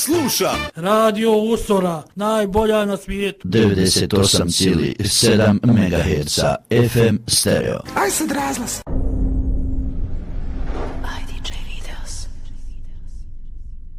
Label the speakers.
Speaker 1: Sluša
Speaker 2: Radio Usora, najbolja na svijetu.
Speaker 3: 98,7 MHz FM stereo.
Speaker 4: Aj sad razglas.